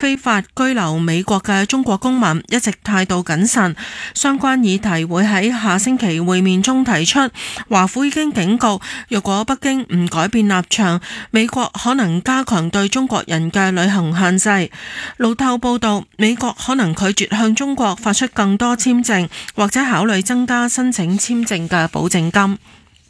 非法居留美國嘅中國公民一直態度謹慎，相關議題會喺下星期會面中提出。華府已經警告，若果北京唔改變立場，美國可能加強對中國人嘅旅行限制。路透報道，美國可能拒絕向中國發出更多簽證，或者考慮增加申請簽證嘅保證金。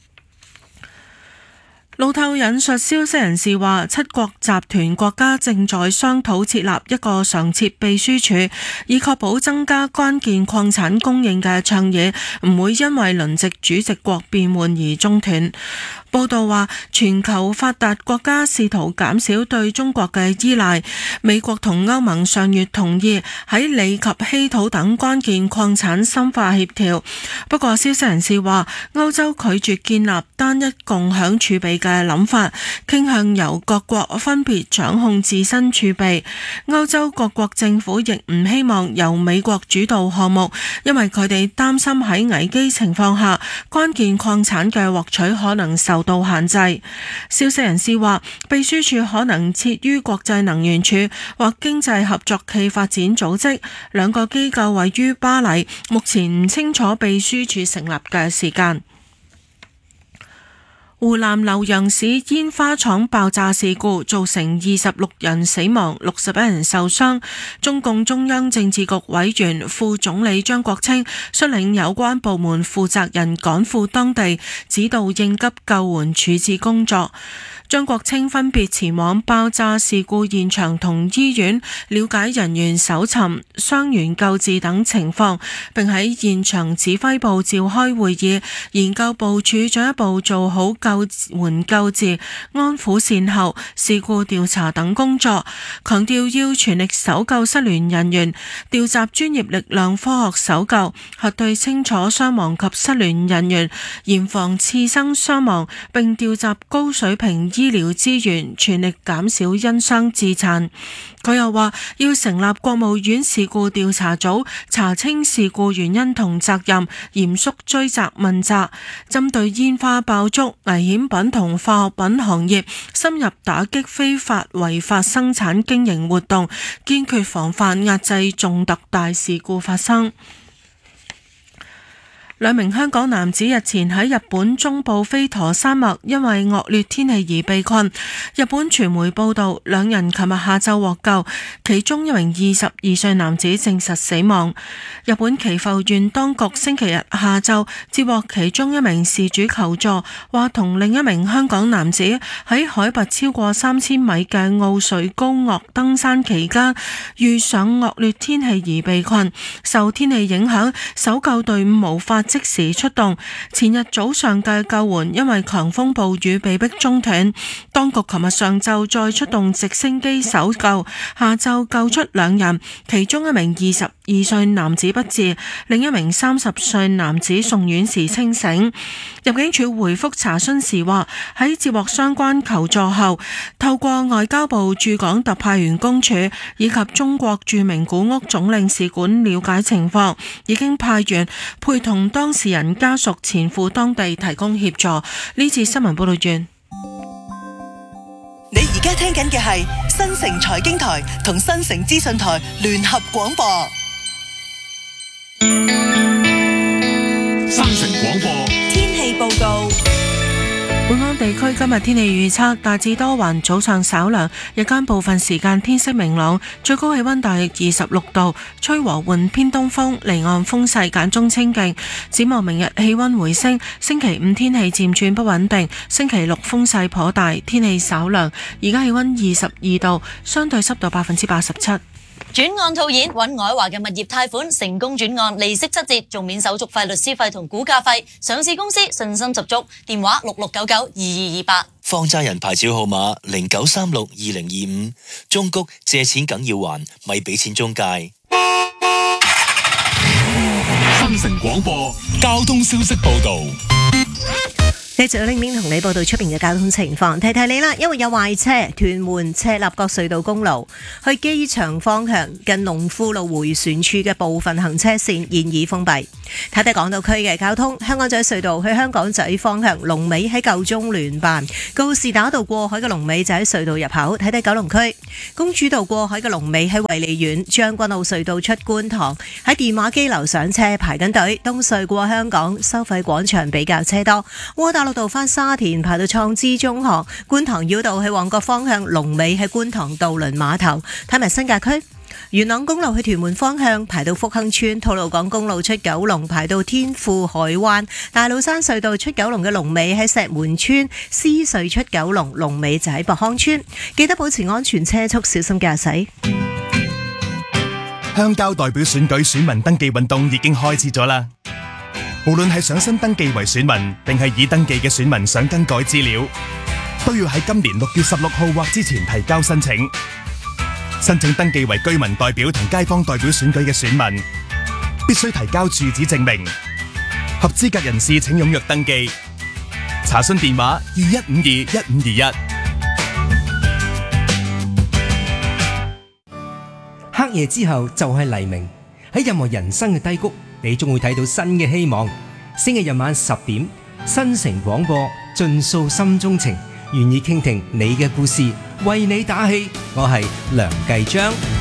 路透引述消息人士話，七國集團國家正在商討設立一個常設秘書處，以確保增加關鍵礦產供應嘅倡議唔會因為輪值主席國變換而中斷。報道話，全球發達國家試圖減少對中國嘅依賴。美國同歐盟上月同意喺鋰及稀土等關鍵礦產深化協調。不過，消息人士話，歐洲拒絕建立單一共享儲備嘅諗法，傾向由各國分別掌控自身儲備。歐洲各國政府亦唔希望由美國主導項目，因為佢哋擔心喺危機情況下，關鍵礦產嘅獲取可能受到限制。消息人士話，秘書處可能設於國際能源署或經濟合作暨發展組織，兩個機構位於巴黎，目前唔清楚秘書處成立嘅時間。湖南瀏陽市煙花廠爆炸事故造成26人死亡，61人受傷。中共中央政治局委員、副總理張國清率領有關部門負責人趕赴當地，指導應急救援處置工作。張國清分別前往爆炸事故現場同醫院，了解人員搜尋、傷員救治等情況，並喺現場指揮部召開會議，研究部署進一步做好救援救治、安撫善後、事故調查等工作，強調要全力搜救失聯人員，調集專業力量科學搜救，核對清楚傷亡及失聯人員，嚴防次生傷亡，並調集高水平醫療資源，全力減少因傷致殘。佢又話要成立國務院事故調查組，查清事故原因同責任，嚴肅追責問責，針對煙花爆竹、危險品同化學品行業，深入打擊非法違法生產經營活動，堅決防範壓制重特大事故發生。兩名香港男子日前喺日本中部飛陀山脈因為惡劣天氣而被困。日本傳媒報道，兩人琴日下晝獲救，其中一名22歲男子證實死亡。日本岐阜縣當局星期日下晝接獲其中一名事主求助，話同另一名香港男子喺海拔超過3000米嘅奧水高岳登山期間遇上惡劣天氣而被困，受天氣影響，搜救隊伍無法即時出動，前日早上嘅救援因為強風暴雨被迫中斷。當局琴日上晝再出動直升機搜救，下晝救出兩人，其中一名22歲男子不治，另一名30歲男子送院時清醒。入境處回覆查詢時話，喺接獲相關求助後，透過外交部駐港特派員公署以及中國駐名古屋總領事館了解情況，已經派員陪同當事人家屬前赴當地提供協助。呢次新聞報道完。 你而家聽緊嘅係新城財經台同新城資訊台聯合廣播。 新城廣播天氣報告。 本港地區今日天氣預測大致多雲，早上稍涼，日間部分時間天色明朗，最高氣溫大約26度，吹和緩偏東風，離岸風勢間中清勁。展望明日氣溫回升，星期五天氣漸轉不穩定，星期六風勢頗大，天氣稍涼。而家氣溫22度，相對濕度87%。 轉案套現揾愛華嘅物業貸款成功轉案，利息7折，仲免手續費、律師費同估價費。上市公司信心十足，電話66992228。 放債人牌照號碼09362025。中谷借錢梗要還，咪俾錢中介。 新城廣播交通消息報道。 繼續拎面同你報道出邊嘅交通情況，提提你啦，因為有壞車，屯門赤鱲角隧道公路去機場方向近龍富路迴旋處嘅部分行車線現已封閉。睇睇港島區嘅交通，香港仔隧道去香港仔方向龍尾喺舊中聯辦，告士打道過海嘅龍尾就喺隧道入口。睇睇九龍區公主道過海嘅龍尾喺衛理苑，將軍澳隧道出觀塘喺電話機樓上車排緊隊，東隧過香港收費廣場比較車多，窩打老道返沙田排到創知中學，觀塘繞道去旺角方向龍尾喺觀塘渡輪碼頭。睇埋新界區元朗公路去屯門方向排到福亨村，吐露港公路出九龍排到天富海灣，大老山隧道出九龍嘅龍尾喺石門村，獅隧出九龍龍尾就喺博康村。記得保持安全車速，小心駕駛。 鄉郊代表選舉選民登記運動已經開始咗啦。無論係想新登記為選民，定係已登記嘅選民想更改資料，都要喺今年6月16號或之前提交申請。申請登記為居民代表同街坊代表選舉嘅選民，必須提交住址證明。合資格人士請踴躍登記。查詢電話21521521。 黑夜之後就係黎明，喺任何人生嘅低谷，你終會睇到新嘅希望。星期日晚10點，新城廣播盡訴心中情，願意傾聽你嘅故事，為你打氣。我係梁繼章。